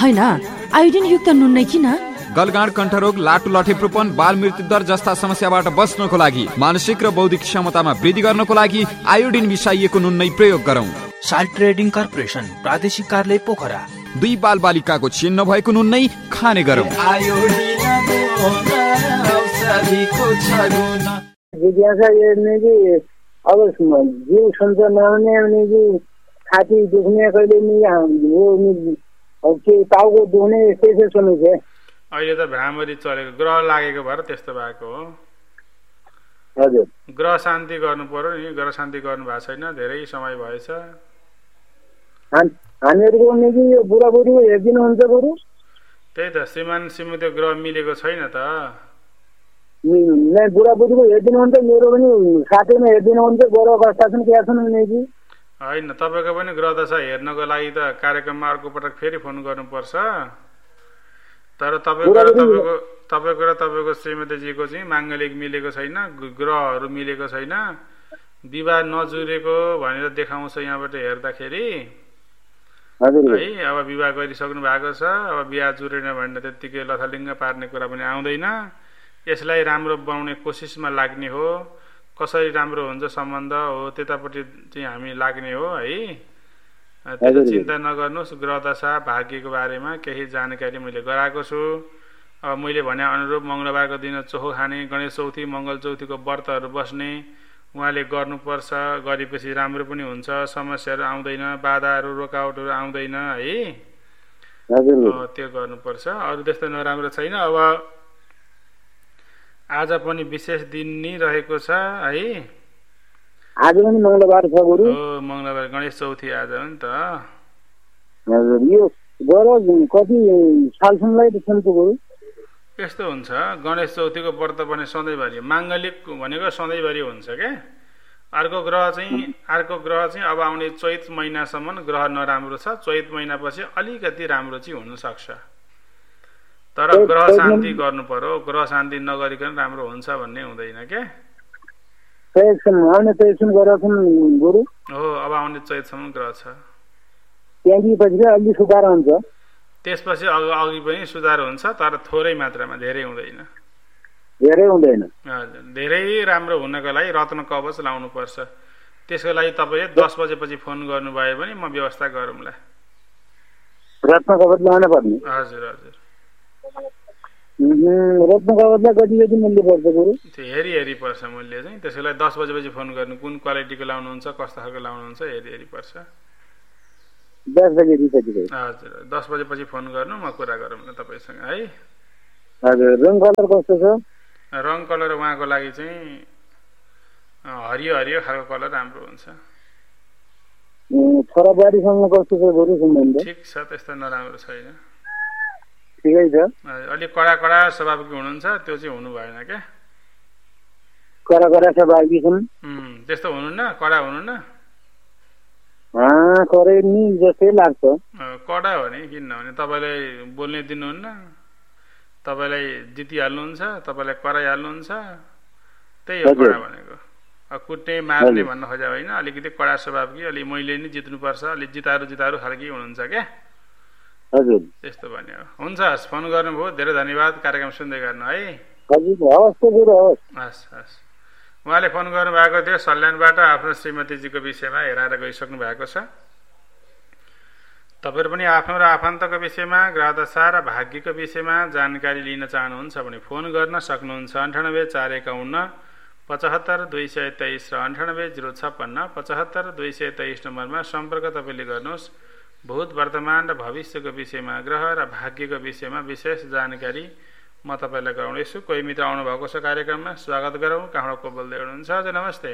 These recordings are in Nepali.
होइन आयोडिन युक्त नुन नै किन? गलगाँड, कण्ठरोग, लाटु लठेप्रोपन, बाल मृत्यु दर जस्ता समस्याबाट बच्नको लागि, मानसिक र बौद्धिक क्षमतामा वृद्धि गर्नको लागि आयोडिन मिसाइएको नुन नै प्रयोग गरौँ। साल्ट ट्रेडिङ कर्पोरेसन, प्रादेशिक कार्यालय पोखरा। 2 बाल बालिकाको चिन्ह भएको नुन नै खाने गरौँ। जिज्ञासा हेर्ने कि अब जिउ सन्चो नहुने भने कि छाती दुख्ने कहिले नि के टाउको दुख्ने यस्तै समस्या। अहिले त भ्रामरी चलेको ग्रह लागेको भएर त्यस्तो भएको हो। हजुर, ग्रह शान्ति गर्नु पर्यो नि। ग्रह शान्ति गर्नु भएको छैन, धेरै समय भएछ। हामीहरूको नि कि यो बुढाबुढीको हेरिदिनु हुन्छ बरु। त्यही त श्रीमान श्रीमती ग्रह मिलेको छैन त। बुढाबुढीको हेरिदिनु हुन्छ, मेरो पनि साथैमा हेरिदिनु हुन्छ। ग्रह कस्ता छन् क्या छन् भने कि होइन, तपाईँको पनि ग्रह दशा हेर्नको लागि त कार्यक्रममा अर्को पटक फेरि फोन गर्नुपर्छ। तर तपाईँको र तपाईँको श्रीमतीजीको चाहिँ माङ्गलिक मिलेको छैन, ग्रहहरू मिलेको छैन, विवाह नजुरेको भनेर देखाउँछ यहाँबाट हेर्दाखेरि है। अब विवाह गरिसक्नु भएको छ, अब बिहा जुरेन भनेर त्यत्तिकै लथालिङ्ग पार्ने कुरा पनि आउँदैन। यसलाई राम्रो बनाउने कोसिसमा लाग्ने हो। कसरी राम्रो हुन्छ सम्बन्ध हो त्यतापट्टि चाहिँ हामी लाग्ने हो है। त्यसो चिन्ता नगर्नुहोस्। ग्रह दशा भाग्यको बारेमा केही जानकारी मैले गराएको छु। अब मैले भने अनुरूप मङ्गलबारको दिन चोखो खाने, गणेश चौथी मङ्गल चौथीको व्रतहरू बस्ने उहाँले गर्नुपर्छ। गरेपछि राम्रो पनि हुन्छ, समस्याहरू आउँदैन, बाधाहरू रोकावटहरू आउँदैन है। त्यो गर्नुपर्छ। अरू त्यस्तो नराम्रो छैन। अब आज पनि विशेष दिन नै रहेको छ है। आज पनि मङ्गलबार छ गुरु। हो, मङ्गलबार गणेश चौथी आज हो नि त। हजुर, यो गरज कति सालसम्मलाई छ गुरु? यस्तो हुन्छ, गणेश चौथीको व्रत पनि सधैँभरि, माङ्गलिक भनेको सधैँभरि हुन्छ क्या। अर्को ग्रह चाहिँ अब आउने चैत महिनासम्म ग्रह नराम्रो छ। चैत महिनापछि अलिकति राम्रो चाहिँ हुनसक्छ। तर ग्रह शान्ति गर्नु पर्यो। ग्रह शान्ति नगरिकन राम्रो हुन्छ भन्ने हुँदैन क्या। गुरु हो, अब आउने चैतसम्म ग्रह छ। त्यसपछि अघि पनि सुधार हुन्छ, तर थोरै मात्रामा, धेरै हुँदैन। हजुर, धेरै राम्रो हुनको लागि रत्न कवच लाउनु पर्छ। त्यसको लागि तपाईँले 10 बजेपछि फोन गर्नुभयो भने म व्यवस्था गरौँला। रत्न कवच लाउन पर्ने? हजुर हजुर। रत्न कवचलाई कति कति मूल्य पर्छ गुरु? त्यो हेरी पर्छ मूल्य चाहिँ। त्यसको लागि 10 बजेपछि फोन गर्नु। कुन क्वालिटीको लाउनुहुन्छ, कस्तो खालको लाउनुहुन्छ हेरी पर्छ। 10 बजे हजुर, 10 बजेपछि फोन गर्नु, म कुरा गरौँ न तपाईँसँग है। हजुर, रङ कलर कस्तो छ? रङ कलर उहाँको लागि चाहिँ हरियो हरियो खालको कलर राम्रो हुन्छ। छोराबारीसँग कस्तो छ गुरु सम्बन्ध? ठिक छ, त्यस्तो नराम्रो छैन, ठिकै छ। अलिक कडा स्वभावको हुनुहुन्छ, त्यो चाहिँ हुनु भएन क्या। कडा स्वभावकी छन्? त्यस्तो हुनुहुन्न, कडा हुनुहुन्न? करे नि जस्तै लाग्छ। कडा हो नि, किन भने तपाईँलाई बोल्ने दिनुहुन्न, तपाईँलाई जितिहाल्नुहुन्छ, तपाईँलाई कराइहाल्नुहुन्छ, त्यही हो कडा भनेको। कुट्ने मार्ने भन्न खोजा होइन, अलिकति कडा स्वभावकी, अलि मैले नै जित्नुपर्छ, अलिक जितारू खालकी हुनुहुन्छ क्या। हजुर, त्यस्तो भन्ने हो। हुन्छ, फोन गर्नुभयो, धेरै धन्यवाद। कार्यक्रम सुन्दै गर्नु है। हस् हस्। उहाँले फोन गर्नुभएको थियो सल्यानबाट आफ्नो श्रीमतीजीको विषयमा हेराएर गइसक्नु भएको छ। तपाईँहरू पनि आफ्नो र आफन्तको विषयमा, ग्रहदशा र भाग्यको विषयमा जानकारी लिन चाहनुहुन्छ भने फोन गर्न सक्नुहुन्छ। 98 451 75 223 र 98 056 75 223 नम्बरमा सम्पर्क तपाईँले गर्नुहोस्। भूत, वर्तमान र भविष्यको विषयमा, ग्रह र भाग्यको विषयमा विशेष जानकारी म तपाईँलाई गराउनेछु। कोही मित्र आउनुभएको छ कार्यक्रममा, स्वागत गरौँ। कहाँबाट को बोल्दै हुनुहुन्छ? हजुर नमस्ते।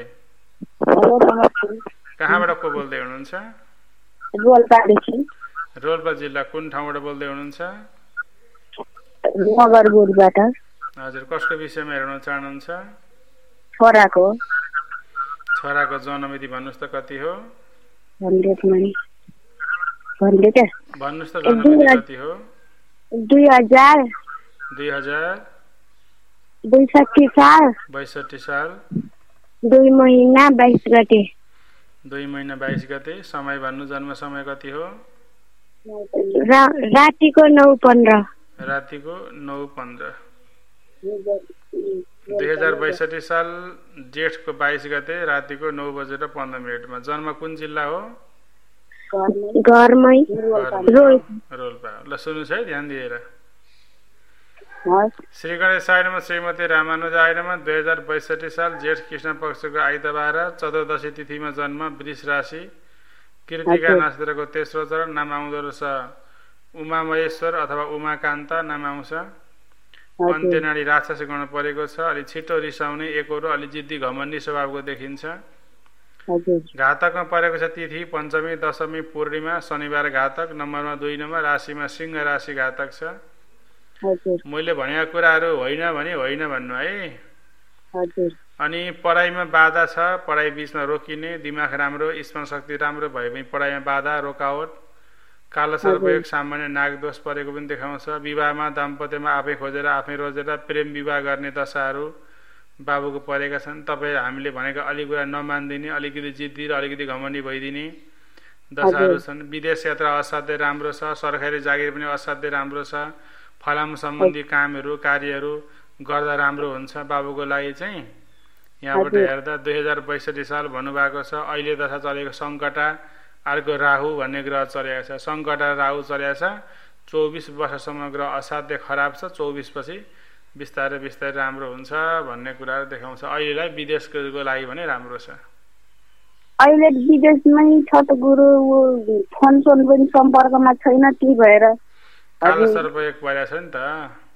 कहाँबाट को बोल्दै हुनुहुन्छ? रोल्पा जिल्ला कुन ठाउँबाट बोल्दै हुनुहुन्छ? हजुर, कसको विषयमा हेर्न चाहनुहुन्छ? छोराको जन्ममिति भन्नुहोस् त कति हो? भन्नुहोस् त जन्ममिति कति हो? 2062 साल 2 महिना 22 गते। 2 महिना 22 गते। समय भन्नु, जन्म समय कति हो? रातिको 9:15 रातिको 9:15 2062 साल जेठको 22 गते रातिको 9:15 जन्म कुन जिल्ला हो? घरमै रोल्पा। ल सुन्नुहोस् है ध्यान दिएर। श्री गणेश आइनमा श्रीमती रामानुज आइनमा 2062 साल जेठ कृष्ण पक्षको आइतबार चतुर्दशी तिथिमा जन्म, वृष राशि, कृतिका नक्षत्रको तेस्रो चरण, नाम आउँदो रहेछ उमा महेश्वर अथवा उमाकान्त नाम आउँछ। अन्त्यनाडी राक्षस गण परेको छ। अलि छिटो रिसाउने, एकहोरो, अलि जिद्दी घमण्डी स्वभावको देखिन्छ। घातकमा परेको छ तिथि पञ्चमी, दशमी, पूर्णिमा, शनिबार घातक, नम्बरमा 2 नम्बर, राशिमा सिंह राशि घातक छ। मैले भनेका कुराहरू होइन भने होइन भन्नु है। अनि पढाइमा बाधा छ, पढाइ बीचमा रोकिने, दिमाग राम्रो, स्मरण शक्ति राम्रो भए पनि पढाइमा बाधा, रोकावट, कालो सर्पयोग, सामान्य नागदोष परेको पनि देखाउँछ। विवाहमा दाम्पत्यमा आफै खोजेर आफै रोजेर प्रेम विवाह गर्ने दशाहरू बाबुको परेका छन्। तपाईँ हामीले भनेको अलिक कुरा नमानिदिने, अलिकति जिद्दी र अलिकति घमण्डी भइदिने दशाहरू छन्। विदेश यात्रा असाध्यै राम्रो छ। सरकारी जागिर पनि असाध्यै राम्रो छ। फलाम सम्बन्धी कामहरू कार्यहरू गर्दा राम्रो हुन्छ बाबुको लागि चाहिँ। यहाँबाट हेर्दा 2062 साल भन्नुभएको छ। अहिले दशा चलेको सङ्कटा, अर्को राहु भन्ने ग्रह चलेको छ। सङ्कटा राहु चलेको छ। 24 वर्षसम्म ग्रह असाध्यै खराब छ। 24 पछि बिस्तारै बिस्तारै राम्रो हुन्छ भन्ने कुराहरू देखाउँछ। अहिलेलाई विदेशको लागि भने राम्रो छ। अहिले विदेशमै छ त गुरु, फोन पनि सम्पर्कमा छैन, त्यही भएर कालो सर्पयोग परेको छ नि त।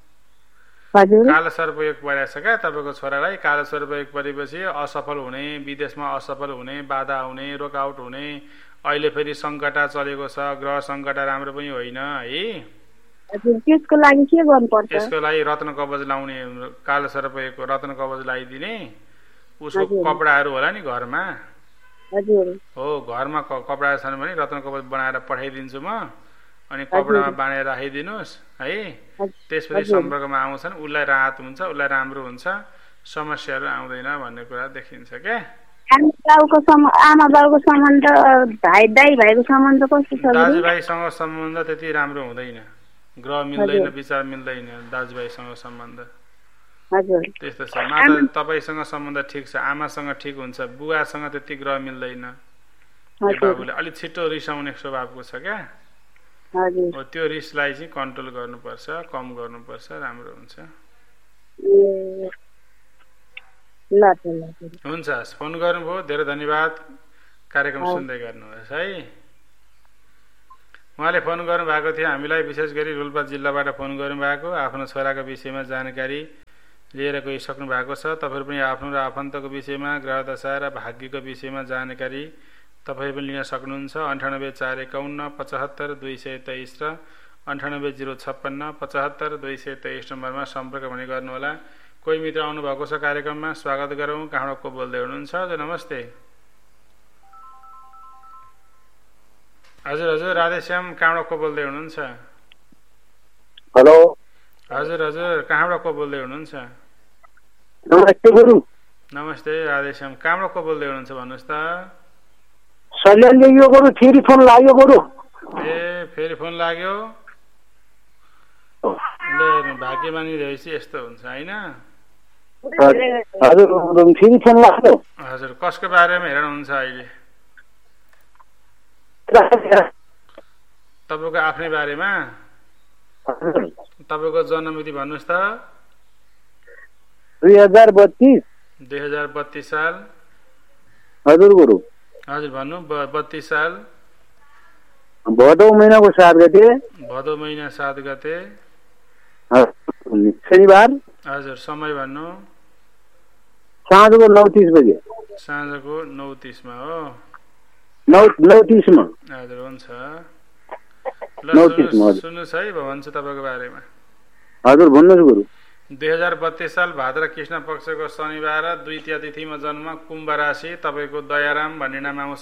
कालो सर्पयोग परेको छ क्या तपाईँको छोरालाई। कालो सर्पयोग परेपछि असफल हुने, विदेशमा असफल हुने, बाधा हुने, रोकावट हुने। अहिले फेरि सङ्कटा चलेको छ। ग्रह सङ्कटा राम्रो पनि होइन है। त्यसको लागि के गर्नुपर्छ? यसको लागि रत्न कवच लाउने, कालो सर्पयोगको रत्न कवच लगाइदिने। उसको कपडाहरू होला नि घरमा, हो घरमा कपडा छन् भने रत्न कवच बनाएर पठाइदिन्छु म। अनि कपडामा बाँडेर राखिदिनुहोस् है। त्यसपछि सम्पर्कमा आउँछन्, उसलाई राहत हुन्छ, उसलाई राम्रो हुन्छ, समस्याहरू आउँदैन भन्ने कुरा देखिन्छ क्या। आमा बाउको सम्बन्ध, दाइ भाइको सम्बन्ध कस्तो छ? दाजुभाइसँग सम्बन्ध त्यति राम्रो हुँदैन। ग्रह मिल्दैन, विचार मिल्दैन दाजुभाइसँग सम्बन्ध। त्यस्तो छ। माता तपाईँसँग सम्बन्ध ठिक छ, आमासँग ठिक हुन्छ, बुवासँग त्यति ग्रह मिल्दैन। बाबुले अलिक छिटो रिसाउने स्वभावको छ क्या। त्यो रिसलाई चाहिँ कन्ट्रोल गर्नुपर्छ, कम गर्नुपर्छ, राम्रो हुन्छ। हुन्छ, फोन गर्नुभयो, धेरै धन्यवाद। कार्यक्रम सुन्दै गर्नुहोस् है। उहाँले फोन गर्नुभएको थियो हामीलाई, विशेष गरी रोल्पा जिल्लाबाट फोन गर्नुभएको। आफ्नो छोराको विषयमा जानकारी लिएर गइसक्नु भएको छ। तपाईँहरू पनि आफ्नो र आफन्तको विषयमा, ग्रह दशा र भाग्यको विषयमा जानकारी तपाईँ पनि लिन सक्नुहुन्छ। 98 451 75 223 र 98 056 75 223 नम्बरमा सम्पर्क पनि गर्नुहोला। कोही मित्र आउनुभएको छ कार्यक्रममा, स्वागत गरौँ। कहाँबाट को बोल्दै हुनुहुन्छ? हजुर नमस्ते। हजुर राधेश्याम, कहाँबाट को बोल्दै हुनुहुन्छ? हेलो। हजुर कहाँबाट को बोल्दै हुनुहुन्छ? नमस्ते गुरु। नमस्ते राधेश्याम, कहाँबाट को बोल्दै हुनुहुन्छ भन्नुहोस् त? सल्यानले यो गुरु फेरि फोन लाग्यो गुरु। ए फेरि फोन लाग्यो? ल भाग्यमानी रहेपछि यस्तो हुन्छ होइन? हजुर फेरि फोन लाग्यो। हजुर कसको बारेमा हेर्नुहुन्छ अहिले? तपाईँको आफ्नै बारेमा? तपाईँको जन्ममिति भन्नुहोस् त? 2032। 2032 साल। हजुर गुरु। हजुर भन्नु। 32 साल भदौ महिनाको 7 गते। भदौ महिना 7 गते शनिबार। हजुर समय भन्नु? साँझको 9:30 बजे। साँझको 9:30 मा हो? 9:30 मा। हजुर हुन्छ। ल सुन्नुहोस् है, भन्छु तपाईँको बारेमा। हजुर भन्नुहोस् गुरु। 2032 साल भाद्र कृष्ण पक्षको शनिबार द्वितीय तिथिमा जन्म, कुम्भ राशि, तपाईँको दयाराम भन्ने नाम आउँछ।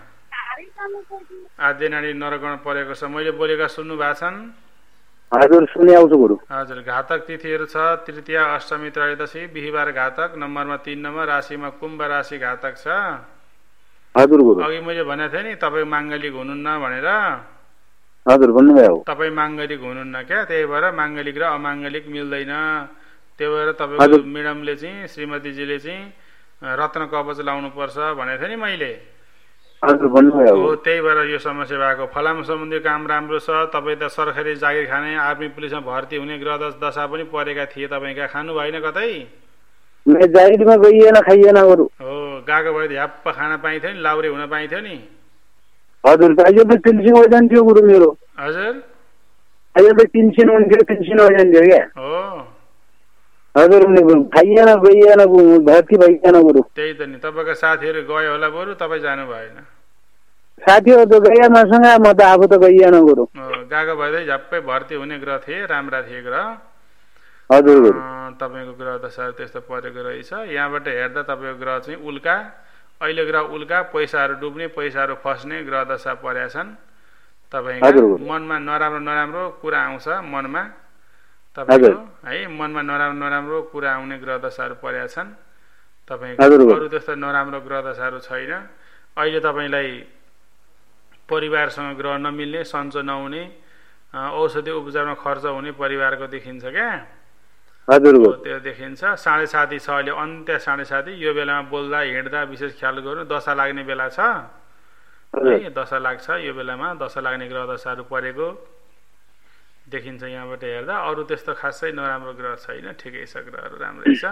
आद्य नाडी नरगण परेको छ। मैले बोलेका सुन्नु भएको छन्? हजुर सुने आउँछु गुरु। हजुर घातक तिथिहरू छ तृतीया, अष्टमी, त्रयोदशी, बिहिबार घातक, नम्बरमा 3 नम्बर, राशिमा कुम्भ राशि घातक छ। हजुर गुरु। अघि मैले भनेको थिएँ नि तपाईँ माङ्गलिक हुनुहुन्न भनेर। हजुर भन्नुभयो। तपाईँ माङ्गलिक हुनुहुन्न क्या, त्यही भएर माङ्गलिक र अमाङ्गलिक मिल्दैन। त्यही भएर तपाईँको म्याडमले चाहिँ श्रीमतीजीले चाहिँ रत्न कवच लाउनु पर्छ भनेको थिएँ नि मैले। हजुर भन्नुभयो। हो, त्यही भएर यो समस्या भएको। फलाम सम्बन्धी काम राम्रो छ। तपाईँ त सरकारी जागिर खाने, आर्मी पुलिसमा भर्ती हुने ग्रह दशा पनि परेका थिए तपाईँका, खानु भएन कतै? जागिरमा गइएन, खाइएन बरु। हो, गएको भए ह्याप्प खान पाइन्थ्यो नि, लाउरे हुन पाइन्थ्यो नि। हजुर, यो त पेन्सन जान्थ्यो गुरु मेरो। हजुर, अहिले त पेन्सन हुन्थ्यो, पेन्सन जान्थ्यो क्या। हो हजुर, खाइएन गइएन, भर्ती भइएन गुरु। त्यही त नि, तपाईँको साथीहरू गयो होला बरु, तपाईँ जानु भएन। साथीहरू त गए मसँग, म त आफू त गइएन गुरु। गएको भए झ्याप्पै भर्ती हुने ग्रह थिए, राम्रा थिए ग्रह। हजुर गुरु। तपाईँको ग्रह दशाहरू त्यस्तो परेको रहेछ। यहाँबाट हेर्दा तपाईँको ग्रह चाहिँ उल्का, अहिले ग्रह उल्का, पैसाहरू डुब्ने, पैसाहरू फस्ने ग्रह दशा परेका छन्। तपाईँको मनमा नराम्रो नराम्रो कुरा आउँछ, मनमा तपाईँको है, मनमा नराम्रो नराम्रो कुरा आउने ग्रह दशाहरू परेका छन् तपाईँको। अरू त्यस्तो नराम्रो ग्रह दशाहरू छैन। अहिले तपाईँलाई परिवारसँग ग्रह नमिल्ने, सन्चो नहुने, औषधि उपचारमा खर्च हुने परिवारको देखिन्छ क्या। हजुर, त्यो देखिन्छ। 7.5 छ अहिले, अन्त्य 7.5। यो बेलामा बोल्दा हिँड्दा विशेष ख्याल गर्नु। दशा लाग्ने बेला छ है, दशा लाग्छ यो बेलामा। दशा लाग्ने ग्रह दशाहरू परेको देखिन्छ यहाँबाट हेर्दा। अरू त्यस्तो खासै नराम्रो ग्रह छैन, ठिकै छ, ग्रहहरू राम्रै छ।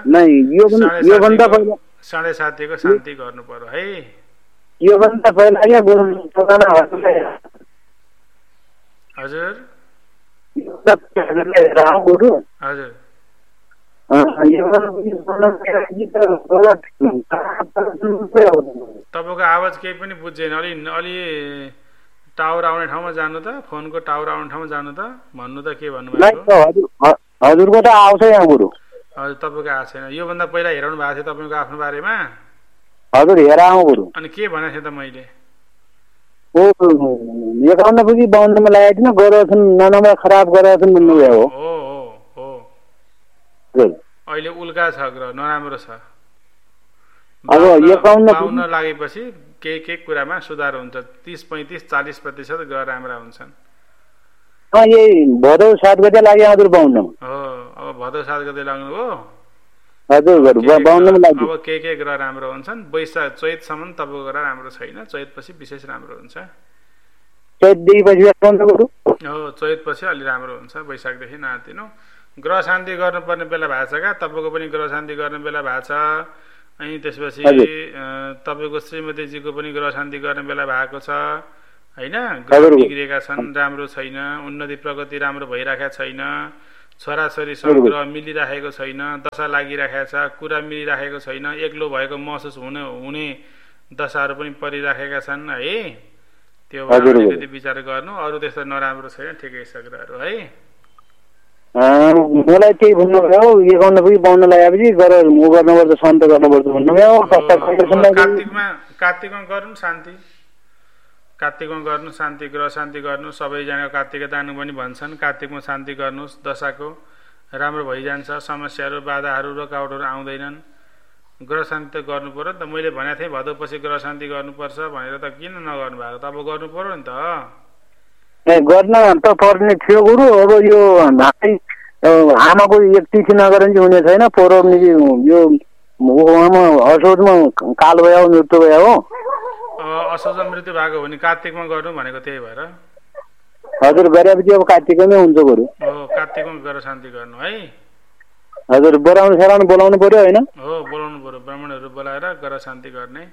7.5 को शान्ति गर्नु पर्यो है। योभन्दा पहिला हजुर हजुर, तपाईँको आवाज केही पनि बुझ्दैन। अलि टावर आउने ठाउँमा जानु त, फोनको टावर आउने ठाउँमा जानु त, भन्नु त के भन्नुभएको? हजुरको त आउँछ यहाँ गुरु। हजुर, तपाईँको आएको छैन। योभन्दा पहिला हेराउनु भएको थियो तपाईँको आफ्नो बारेमा? हजुर, हेरा आउँ गुरु। अनि के भनेको थिएँ त मैले? 51 मा लागेको थिएन, गरेछन् नराम्रो खराब गरेछन् भन्नुभयो। हो हो हो, अहिले उल्का छ ग्रह, नराम्रो छ। अब 52 लागेपछि केही कुरामा सुधार हुन्छ। 30-35-40% ग्रह राम्रा हुन्छन्। यही भदौ 7 गते लाग्यो हजुर 52 हो। अब भदौ 7 गते लाग्नु हो। हजुर, 52 मा लाग्यो। अब के ग्रह राम्रो हुन्छन्? वैशाख चैतसम्म तपाईँको ग्रह राम्रो छैन, चैतपछि विशेष राम्रो हुन्छ। चैतदेखि हो, चैतपछि अलि राम्रो हुन्छ, वैशाखदेखि नआतिनु। ग्रह शान्ति गर्नुपर्ने बेला भएको छ क्या, तपाईँको पनि ग्रह शान्ति गर्ने बेला भएको छ। अनि त्यसपछि तपाईँको श्रीमतीजीको पनि ग्रह शान्ति गर्ने बेला भएको छ होइन। ग्रह बिग्रेका छन्, राम्रो छैन, उन्नति प्रगति राम्रो भइरहेको छैन, छोराछोरीसँग ग्रह मिलिराखेको छैन, दशा लागिराखेको छ, कुरा मिलिराखेको छैन, एक्लो भएको महसुस हुने दशाहरू पनि परिराखेका छन् है। त्यो भएर अलिकति विचार गर्नु। अरू त्यस्तो नराम्रो छैन, ठिकै छ ग्रहहरू है। मलाई त्यही भन्नुभयो, 51 लगाएपछि गर्नुपर्छ, शान्त गर्नुपर्छ भन्नुभयो। कार्तिकमा गर्नु शान्ति, कार्तिकमा गर्नु शान्ति, ग्रह शान्ति गर्नु। सबैजना कार्तिक दानु पनि भन्छन्, कार्तिकमा शान्ति गर्नुहोस्, दशाको राम्रो भइजान्छ, समस्याहरू बाधाहरू रोकावटहरू आउँदैनन्। ग्रह शान्ति त गर्नु पर्यो नि त। मैले भनेको थिएँ भदौपछि ग्रह शान्ति गर्नुपर्छ भनेर, त किन नगर्नु भएको त? अब गर्नु पर्यो नि त। गर्न त पर्ने थियो गुरु। अब यो आमाको एक तिथि नगरे चाहिँ हुने छैन। पूर्व यो असोजमा काल भयो, मृत्यु भयो हो। असोजमा मृत्यु भएको भने कार्तिकमा गर्नु भनेको, त्यही भएर। हजुर, गरेपछि अब कार्तिकमै हुन्छ गुरु। हो, कार्तिकमा ग्रह शान्ति गर्नु है। हजुर, बोलाउनु पर्यो होइन? हो, बोलाउनु पर्यो, ब्राह्मणहरू बोलाएर ग्रह शान्ति गर्ने।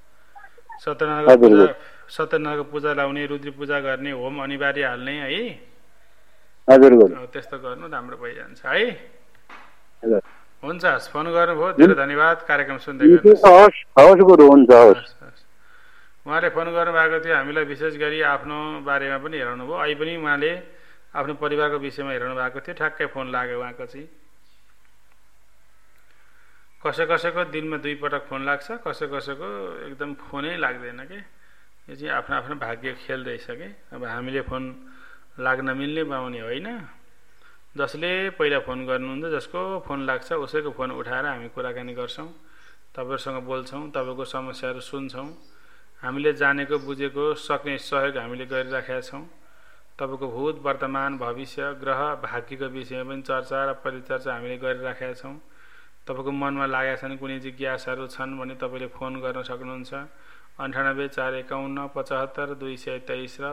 सत्यनारायणको पूजा लाउने, रुद्री पूजा गर्ने, होम अनिवार्य हाल्ने है। हजुर, त्यस्तो गर्नु, राम्रो भइजान्छ है। हुन्छ, फोन गर्नुभयो, धेरै धन्यवाद। कार्यक्रम सुन्दै गर्नुहोस्। उहाँले फोन गर्नुभएको थियो, हामीलाई विशेष गरी आफ्नो बारेमा पनि हेराउनु भयो। अहिले पनि उहाँले आफ्नो परिवारको विषयमा हेराउनु भएको थियो, ठ्याक्कै फोन लाग्यो उहाँको चाहिँ। कसैको दिनमा 2 पटक फोन लाग्छ, कसैको एकदम फोनै लाग्दैन के। यो चाहिँ आफ्नो आफ्नो भाग्य खेल रहेछ कि। अब हामीले फोन लाग्न मिल्ने पाउने होइन। जसले पहिला फोन गर्नुहुन्छ, जसको फोन लाग्छ उसैको फोन उठाएर हामी कुराकानी गर्छौँ, तपाईँहरूसँग बोल्छौँ, तपाईँको समस्याहरू सुन्छौँ। हामीले जानेको बुझेको सक्ने सहयोग हामीले गरिराखेका छौँ। तपाईँको भूत वर्तमान भविष्य ग्रह भाग्यको विषयमा पनि चर्चा र परिचर्चा हामीले गरिराखेका छौँ। तपाईँको मनमा लागेका छन् कुनै जिज्ञासाहरू छन् भने तपाईँले फोन गर्न सक्नुहुन्छ 9841575223 र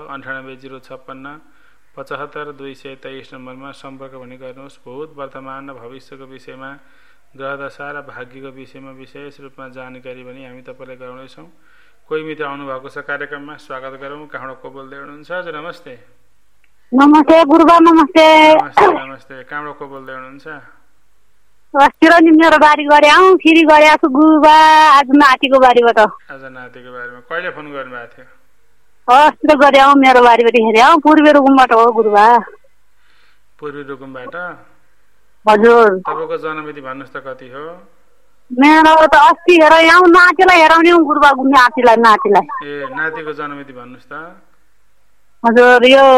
9805575223 नम्बरमा सम्पर्क भने गर्नुहोस्। भूत वर्तमान र भविष्यको विषयमा ग्रहदशा र भाग्यको विषयमा विशेष रूपमा जानकारी पनि हामी तपाईँलाई गराउनेछौँ। कोही मित्र आउनुभएको छ कार्यक्रममा, स्वागत गरौँ। कहाँबाट को बोल्दै हुनुहुन्छ? हजुर नमस्ते। नमस्ते गुरुबा। नमस्ते नमस्ते। कहाँबाट को बोल्दै हुनुहुन्छ? अस्तिर नि मेरो बारी गरे फेरि गरे छु गुरुबा। आज नातिको बारीबाट। आज नातिको बारीमा कहिले फोन गर्नुभएको थियो? अस्तिर गरे मेरो बारीबाट हेरे पूर्वी रुकुमबाट हो गुरुबा। पूर्वी रुकुमबाट? हजुर। तपाईँको जन्ममिति भन्नुहोस् त कति हो? मेरो त अस्ति हेर नातिलाई हेराउने गुरुबा। नातिलाई ए नातिको जन्ममिति भन्नुहोस् त। हजुर यो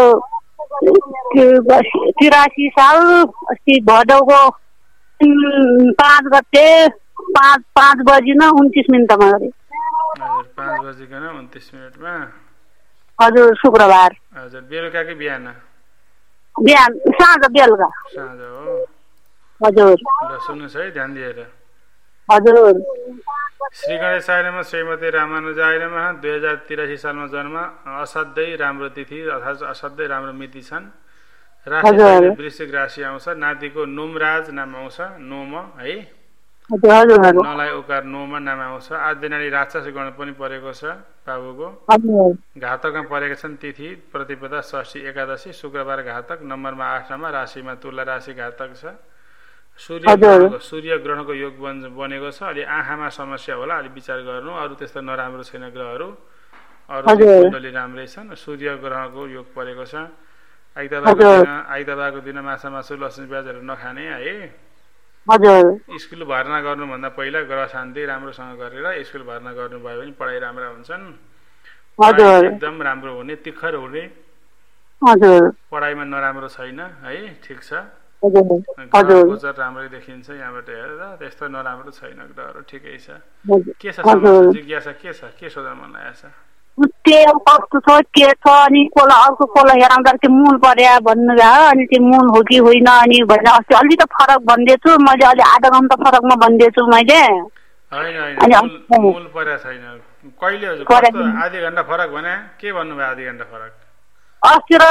83 साल अस्ति भदौको 5 गते 5 बजिन 29 मिनटमा गरे। हजुर 5 बजिकन 29 मिनटमा। हजुर शुक्रबार। हजुर बेलुका कि बिहान? बिहान साँझ बेलुका। साँझ हो। हजुर। ल सुन्नुहोस् है ध्यान दिएर। हजुर। श्री गणेशायनमा श्रीमती रामानुजाय नमः। 2083 सालमा जन्म। असाध्यै राम्रो तिथि अर्थात् असाध्यै राम्रो मिति छन्। राशि वृश्चिक राशि आउँछ। नातिको नोमराज नाम आउँछ। नोम है नलाई उकार नोमा नाम आउँछ। आज दिनाडी राक्षस गण पनि परेको छ बाबुको। घातकमा परेका छन् तिथि प्रतिपदा षष्ठी एकादशी शुक्रबार घातक। नम्बरमा 8 मा राशिमा तुला राशि घातक छ। सूर्य ग्रहणको योग बनेको छ। अलि आँखामा समस्या होला, अलि विचार गर्नु। अरू त्यस्तो नराम्रो छैन ग्रहहरू, अरू कुण्डली राम्रै छन्। सूर्य ग्रहणको योग परेको छ। आइतबारको दिन माछा मासु लसुन प्याजहरू नखाने है। स्कुल भर्ना गर्नुभन्दा पहिला ग्रह शान्ति राम्रोसँग गरेर स्कुल भर्ना गर्नुभयो भने पढाइ राम्रा हुन्छन्। एकदम राम्रो हुने, तिखर हुने। पढाइमा नराम्रो छैन है, ठिक छ। गोचर राम्रै देखिन्छ यहाँबाट हेरेर, त्यस्तो नराम्रो छैन ग्रहहरू, ठिकै छ। के छ जिज्ञासा के छ? के सोध्न मन लागेको छ? कस्तो छ के छ अनि अर्को कोला हेराउँदा त्यो मूल पर्या भन्नुभयो। अनि त्यो मूल हो कि होइन अनि भनेर अस्ति अलि त फरक भन्दैछु मैले। अलि आधा घन्टा फरकमा भन्दैछु मैले। मूल पर्या छैन। कहिले आधी घन्टा फरक भने के भन्नुभयो? आधी घन्टा फरक अस्ति र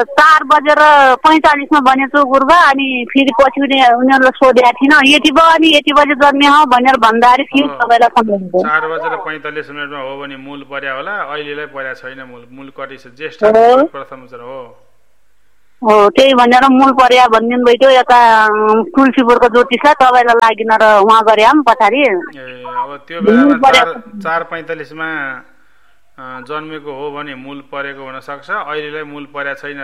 4:45 बनेछु गुरुबा। अनि फेरि पछि उनीहरूले सोधेको थिएन यति भयो अनि यति बजे जन्मे हो भनेर भन्दाखेरि फेरि सबैलाई सम्झाउँछु। 4:45 हो भने मूल पर्या होला। अहिलेलाई पर्या छैन मूल कटिस ज्येष्ठ प्रथम हो। त्यही भनेर मूल पर्या भनिदिनु भयो। त्यो यता तुलसीपुरको ज्योतिष तपाईँलाई लागिन र उहाँ गरे पछाडि। अब त्यो बेलामा 4:45 मा जन्मेको हो भने मूल परेको हुन सक्छ। अहिलेलाई मूल पर्या छैन।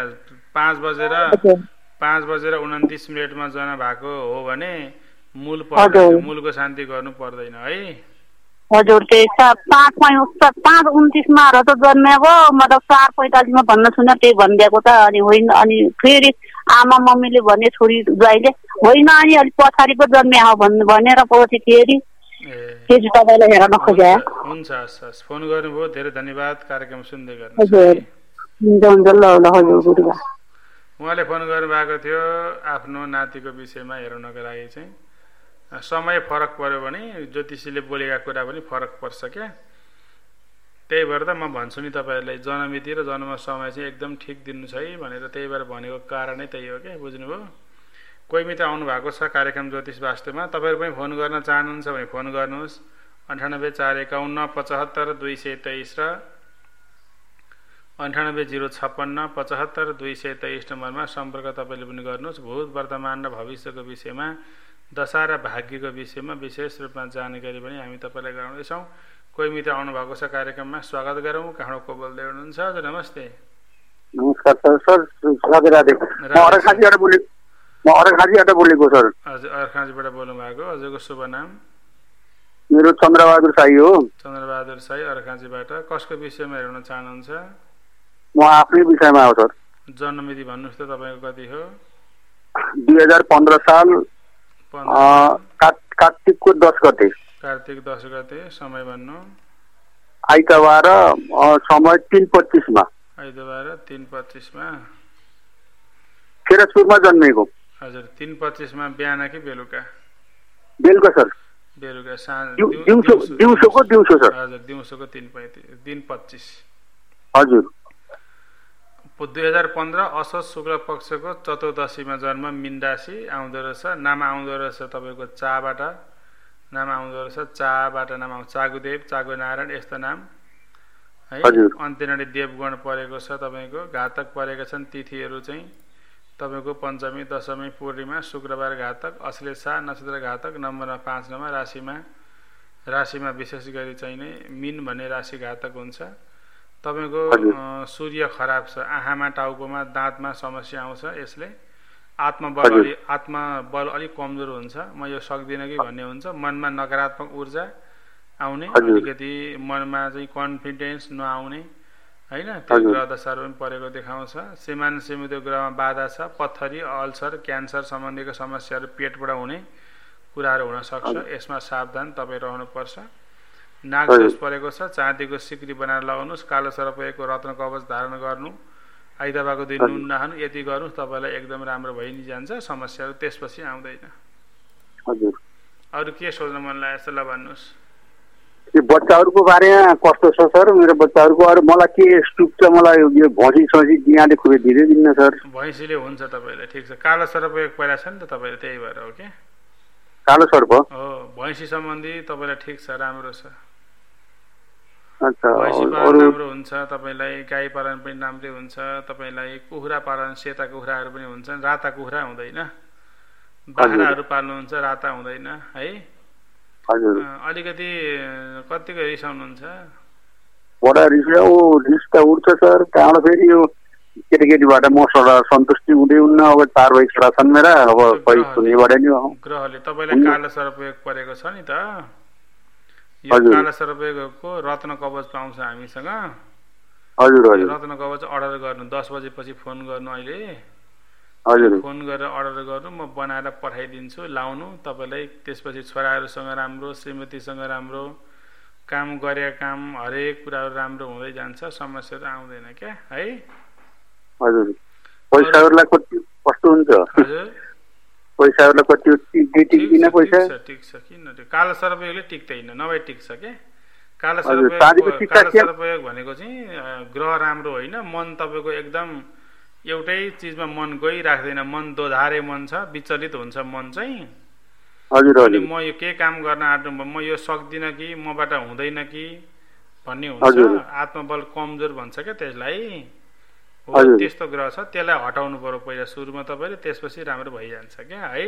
5:29 जन्म भएको हो भने मूल पर्दैन, मूलको शान्ति गर्नु पर्दैन है। हजुर त्यही 5:29 मा र त जन्मेको मतलब 4:45 भन्न सुने त्यही भनिदिएको त। अनि होइन अनि फेरि आमा मम्मीले भने छोरी ज्वाइँले होइन अनि अलिक पछाडि पो जन्मे हो भनेर पछि फेरि तपाईँलाई हेर्न खोजे। हुन्छ हस् फोन गर्नुभयो, धेरै धन्यवाद। कार्यक्रम सुन्दै गर्नु। उहाँले फोन गर्नुभएको थियो आफ्नो नातिको विषयमा हेर्नको लागि चाहिँ। समय फरक पर्यो भने ज्योतिषीले बोलेका कुरा पनि फरक पर्छ क्या। त्यही भएर त म भन्छु नि तपाईँहरूलाई जन्ममिति र जन्म समय चाहिँ एकदम ठिक दिनु छ है भनेर। त्यही भएर भनेको कारणै त्यही हो क्या, बुझ्नुभयो? कोही मित्र आउनु भएको छ कार्यक्रम ज्योतिष वास्तुमा। तपाईँहरू पनि फोन गर्न चाहनुहुन्छ भने फोन गर्नुहोस् 9841575223 र 9805575223 नम्बरमा सम्पर्क तपाईँले पनि गर्नुहोस्। भूत वर्तमान र भविष्यको विषयमा दशा र भाग्यको विषयमा विशेष रूपमा जानकारी पनि हामी तपाईँलाई गराउँदैछौँ। कोही मित्र आउनु भएको छ कार्यक्रममा, स्वागत गरौँ। कहाँबाट को बोल्दै हुनुहुन्छ? हजुर नमस्ते। नमस्कार सर। राधे राधे। म अर्खाँजीबाट बोलेको सर। हजुर अर्खाँजीबाट बोल्नु भएको। हजुरको शुभ नाम? मेरो चन्द्रबहादुर साई हो। चन्द्रबहादुर साई अर्खाँजीबाट। कसको विषयमा हेर्न चाहनुहुन्छ? म आफ्नै विषयमा हो सर। जन्ममिति भन्नुहोस् त तपाईँको कति हो? 2015 साल कार्तिकको 10 गते। कार्तिक 10 गते। समय भन्नु? आइतबार समय 3:25 मा। आइतबार 3:25 मा। केरसपुरमा जन्मेको। हजुर 3:25 मा बिहान कि बेलुका? बेलुका सर। बेलुका साँझ दिउँसो सर। हजुर दिउँसोको 3:25। हजुर। 2015 असोज शुक्ल पक्षको चतुर्दशीमा जन्म, मीन राशि आउँदो रहेछ। नाम आउँदो रहेछ तपाईँको चाबाट, नाम आउँदो रहेछ चाबाट, नाम आउँछ चागुदेव, चागुनारायण, यस्तो नाम है। अन्त्यनाडी देवगण परेको छ तपाईँको। घातक परेका छन् तिथिहरू चाहिँ तपाईँको पञ्चमी, दशमी, पूर्णिमा, शुक्रबार घातक, अश्लेषा नक्षत्र घातक, नम्बरमा 5 नम्बर, राशिमा विशेष गरी चाहिँ नै मीन भन्ने राशि घातक हुन्छ। तपाईँको सूर्य खराब छ, आँखामा, टाउकोमा, दाँतमा समस्या आउँछ। यसले आत्मबल अलिक कमजोर हुन्छ। म यो सक्दिनँ कि भन्ने हुन्छ। मनमा नकारात्मक ऊर्जा आउने, अलिकति मनमा चाहिँ कन्फिडेन्स नआउने होइन, त्यो ग्रह दशाहरू पनि परेको देखाउँछ। श्रीमान श्रीमती ग्रहमा बाधा छ। पत्थरी, अल्सर, क्यान्सर सम्बन्धीको समस्याहरू पेटबाट हुने कुराहरू हुन सक्छ। यसमा सावधान तपाईँ रहनुपर्छ। नागदोष परेको छ। चाँदीको सिक्री बनाएर लगाउनुहोस्। कालो सर्पको रत्न कवच धारण गर्नु। आइतबारको दिन नुन नखानु। यति गर्नुहोस्, तपाईँलाई एकदम राम्रो भइ नै जान्छ। समस्याहरू त्यसपछि आउँदैन। हजुर। अरू के सोच्न मन लागेको छ ल भन्नुहोस्। यो बच्चाहरूको बारेमा कस्तो छ सर? मेरो बच्चाहरूको अरू मलाई के स्टुप छ, मलाई यो भैँसी सजी यहाँले खुबै दिँदै दिन्न सर। भैँसीले हुन्छ तपाईँलाई, ठिक छ। कालो सर्प एक पहिला छ नि त तपाईँले, त्यही भएर हो कि? कालो सर्प हो। भैँसी सम्बन्धी तपाईँलाई ठिक छ, राम्रो छ। भैँसी पालन राम्रो हुन्छ तपाईँलाई। गाई पालन पनि राम्रै हुन्छ तपाईँलाई। कुखुरा पालन, सेता कुखुराहरू पनि हुन्छन्। राता कुखुरा हुँदैन। बाख्राहरू पाल्नुहुन्छ, राता हुँदैन है। अलिकति कतिको रिसाउनुहुन्छ? बडा रिस त उठ्छ सर। त्यहाँबाट फेरि यो केटीकेटीबाट मसँग सन्तुष्टि हुँदै हुन्न। अब 4 भाइ छोरा छन् मेरा। अब सुनेबाट नि ग्रहले तपाईँलाई कालो सर्पयोग परेको छ नि त। यो कालो सर्पयोगको रत्न कवच पाउँछ हामीसँग। रत्न कवच अर्डर गर्नु। 10 बजेपछि फोन गर्नु। अहिले फोन गरेर अर्डर गर्नु, म बनाएर पठाइदिन्छु। लाउनु तपाईँलाई। त्यसपछि छोराहरूसँग राम्रो, श्रीमतीसँग राम्रो, काम गरेका काम हरेक कुराहरू राम्रो हुँदै जान्छ। समस्याहरू आउँदैन क्या है। हजुर। पैसाहरूलाई कति कस्तो हुन्छ? हजुर। पैसाहरूलाई कति टिक्दिन पैसा? ठिक छ। किन कालो सर्पयोगले टिक्दैन, नभए टिक्छ के? कालो सर्पयोग भनेको चाहिँ ग्रह राम्रो होइन। मन तपाईँको एकदम एउटै चिजमा मन गइराख्दैन। मन दोधारे मन छ, विचलित हुन्छ मन चाहिँ। अनि म यो के काम गर्न आँट्नु, म यो सक्दिनँ कि, मबाट हुँदैन कि भन्ने हुन्छ। आत्मबल कमजोर भन्छ क्या त्यसलाई। हो त्यस्तो ग्रह छ। त्यसलाई हटाउनु पर्यो पहिला सुरुमा तपाईँले, त्यसपछि राम्रो भइजान्छ क्या है।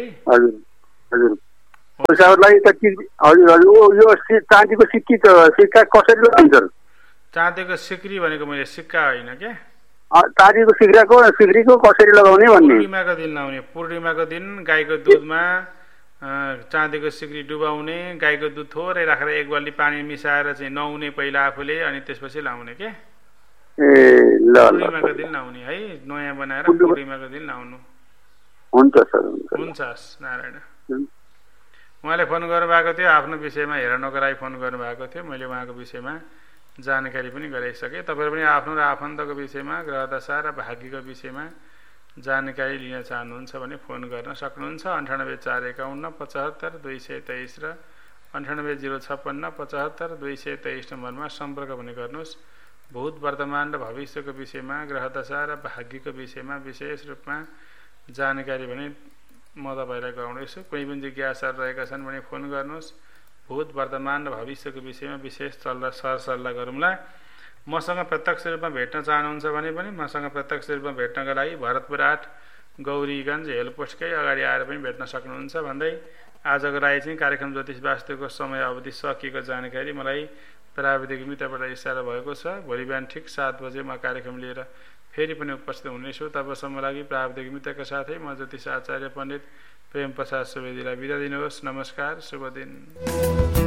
पैसाहरूलाई त यो चाँदीको सिक्का कसरी लगाइन्छ? चाँदीको सिक्री भनेको मैले सिक्का होइन क्या। चाँदीको सिक्रीको कसरी लगाउने भन्ने? पूर्णिमाको दिन लाउने। पूर्णिमाको दिन गाईको दुधमा चाँदीको सिक्री डुबाउने। गाईको दुध थोरै राखेर 1 बाल्टी पानी मिसाएर चाहिँ नुहाउने पहिला आफूले, अनि त्यसपछि लाउने के। पूर्णिमाको दिन लाउने है। नयाँ बनाएर पूर्णिमाको दिन लाउनु। हुन्छ सर। हुन्छ नारायण। उहाँले फोन गर्नुभएको थियो आफ्नो विषयमा, हेर्नको लागि फोन गर्नुभएको थियो। मैले उहाँको विषयमा जानकारी पनि गराइसकेँ। तपाईहरु पनि आफ्नो र आफन्तको विषयमा, ग्रहदशा र भाग्यको विषयमा जानकारी लिन चाहनुहुन्छ भने फोन गर्न सक्नुहुन्छ। 9841 75 223 र 9805 75 223 नम्बरमा सम्पर्क पनि गर्नुहोस्। भूत, वर्तमान र भविष्यको विषयमा, ग्रहदशा र भाग्यको विषयमा विशेष रूपमा जानकारी भने म तपाईलाई गराउँदैछु। कुनै पनि जिज्ञासाहरू रहेका छन् भने फोन गर्नुहोस्। भूत, वर्तमान र भविष्यको विषयमा विशेष सरसल्लाह गरौँला। मसँग प्रत्यक्ष रूपमा भेट्न चाहनुहुन्छ भने पनि मसँग प्रत्यक्ष रूपमा भेट्नका लागि भरतपुर 8 गौरीगञ्ज हेलपोस्टकै अगाडि आएर पनि भेट्न सक्नुहुन्छ भन्दै आजको राई चाहिँ कार्यक्रम ज्योतिष वास्तुको समय अवधि सकिएको जानकारी मलाई प्राविधिक मित्रबाट इसारा भएको छ। भोलि बिहान ठिक 7 बजे म कार्यक्रम लिएर फेरि पनि उपस्थित हुनेछु। तबसम्म लागि प्राविधिक मित्रका साथै म ज्योतिष आचार्य पण्डित प्रेम प्रसाद सुवेदीलाई बिदा दिनुहोस्। नमस्कार, शुभ दिन।